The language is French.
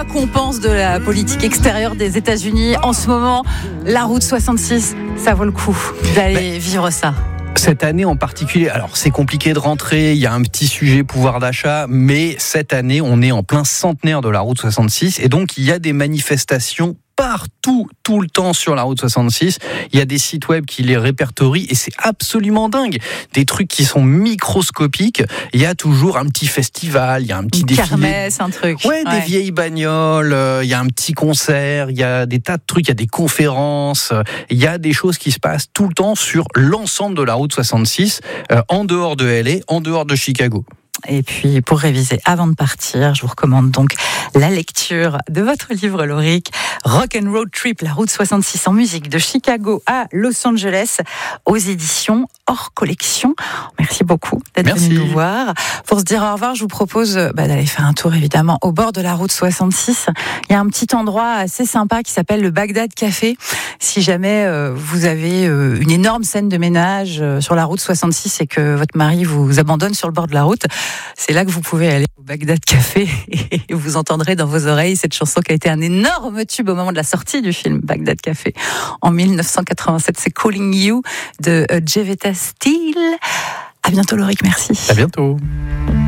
quoi qu'on pense de la politique extérieure des États-Unis en ce moment, la route 66, ça vaut le coup d'aller vivre ça. Cette année en particulier, alors c'est compliqué de rentrer, il y a un petit sujet pouvoir d'achat, mais cette année on est en plein centenaire de la route 66 et donc il y a des manifestations partout, tout le temps sur la route 66. Il y a des sites web qui les répertorient et c'est absolument dingue. Des trucs qui sont microscopiques. Il y a toujours un petit festival, il y a un petit défilé. Kermesse, un truc. Ouais, des vieilles bagnoles, il y a un petit concert, il y a des tas de trucs, il y a des conférences, il y a des choses qui se passent tout le temps sur l'ensemble de la route 66, en dehors de LA, en dehors de Chicago. Et puis, pour réviser avant de partir, je vous recommande donc la lecture de votre livre, Lauric, Rock and Road Trip, la route 66 en musique de Chicago à Los Angeles, aux éditions Hors Collection. Merci beaucoup d'être venu nous voir. Pour se dire au revoir, je vous propose d'aller faire un tour, évidemment, au bord de la route 66. Il y a un petit endroit assez sympa qui s'appelle le Bagdad Café. Si jamais vous avez une énorme scène de ménage sur la route 66 et que votre mari vous abandonne sur le bord de la route, c'est là que vous pouvez aller au Bagdad Café et vous entendrez dans vos oreilles cette chanson qui a été un énorme tube au moment de la sortie du film Bagdad Café en 1987. C'est Calling You de Jevetta Steele. À bientôt, Lauric, merci. À bientôt.